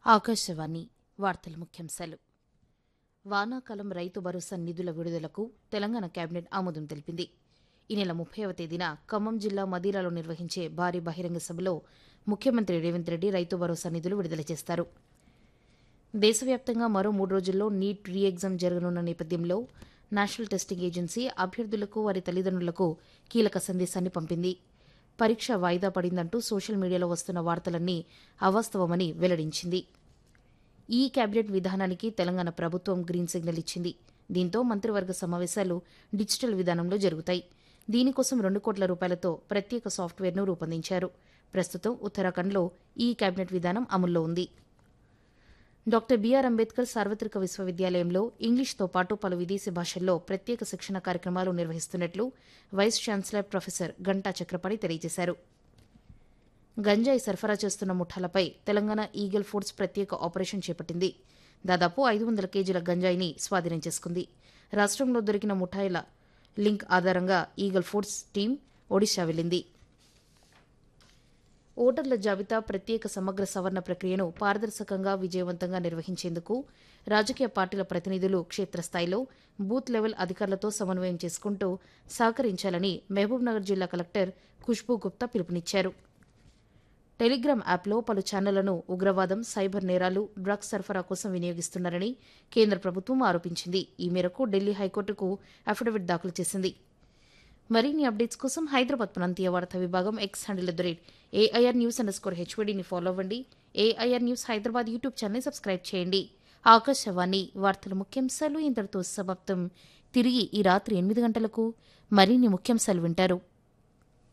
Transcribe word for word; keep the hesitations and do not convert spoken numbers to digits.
ఆకాశవాణి వార్తల ముఖ్యాంశాలు. వానాకాలం రైతు భరోసా నిధుల విడుదలకు తెలంగాణ కేబినెట్ ఆమోదం తెలిపింది. ఈ నెల ముప్పైవ తేదీన ఖమ్మం జిల్లా మదిరాలో నిర్వహించే భారీ బహిరంగ సభలో ముఖ్యమంత్రి రేవంత్ రెడ్డి రైతు భరోసా నిధులు విడుదల చేస్తారు. దేశవ్యాప్తంగా మరో మూడు రోజుల్లో నీట్ రీ ఎగ్జామ్ జరగనున్న నేపథ్యంలో నేషనల్ టెస్టింగ్ ఏజెన్సీ అభ్యర్థులకు వారి తల్లిదండ్రులకు కీలక సందేశాన్ని పంపింది. పరీక్ష వాయిదా పడిందంటూ సోషల్ మీడియాలో వస్తున్న వార్తలన్నీ అవాస్తవమని వెల్లడించింది. ఈ కేబినెట్ విధానానికి తెలంగాణ ప్రభుత్వం గ్రీన్ సిగ్నల్ ఇచ్చింది. దీంతో మంత్రివర్గ సమావేశాలు డిజిటల్ విధానంలో జరుగుతాయి. దీనికోసం రెండు కోట్ల రూపాయలతో ప్రత్యేక సాఫ్ట్వేర్ను రూపొందించారు. ప్రస్తుతం ఉత్తరాఖండ్లో ఈ కేబినెట్ విధానం అమల్లో ఉంది. డాక్టర్ బీఆర్ అంబేద్కర్ సార్వత్రిక విశ్వవిద్యాలయంలో ఇంగ్లీష్తో పాటు పలు విదేశీ భాషల్లో ప్రత్యేక శిక్షణ కార్యక్రమాలు నిర్వహిస్తున్నట్లు vice chancellor professor Ganta Chakrapani తెలియజేశారు. గంజాయి సరఫరా చేస్తున్న ముఠాలపై తెలంగాణ ఈగల్ ఫోర్స్ ప్రత్యేక ఆపరేషన్ చేపట్టింది. దాదాపు ఐదు వందల కేజీల గంజాయిని స్వాధీనం చేసుకుంది. రాష్ట్రంలో దొరికిన ముఠాయిల లింక్ ఆధారంగా ఈగల్ ఫోర్స్ టీం ఒడిశా వెళ్లింది. ఓటర్ల జాబితా ప్రత్యేక సమగ్ర సవరణ ప్రక్రియను పారదర్శకంగా విజయవంతంగా నిర్వహించేందుకు రాజకీయ పార్టీల ప్రతినిధులు క్షేత్రస్థాయిలో బూత్ లెవెల్ అధికారులతో సమన్వయం చేసుకుంటూ సహకరించాలని మహబూబ్నగర్ జిల్లా కలెక్టర్ ఖుష్బూ గుప్తా పిలుపునిచ్చారు. టెలిగ్రామ్ యాప్లో పలు ఛానళ్లను ఉగ్రవాదం, సైబర్ నేరాలు, డ్రగ్స్ సరఫరా కోసం వినియోగిస్తున్నారని కేంద్ర ప్రభుత్వం ఆరోపించింది. ఈ మేరకు ఢిల్లీ హైకోర్టుకు అఫిడవిట్ దాఖలు చేసింది. మరిన్ని అప్డేట్స్ కోసం హైదరాబాద్ ప్రాంతీయ వార్తా విభాగం X handle at the rate AIR news under score హెచ్వీడీని follow అవ్వండి. AIR news Hyderabad YouTube channel subscribe చేయండి. ఆకాశవాణి వార్తల ముఖ్యాంశాలు ఇంతటితో సమాప్తం. తిరిగి ఈ రాత్రి ఎనిమిది గంటలకు మరిన్ని ముఖ్యాంశాలు వింటారు.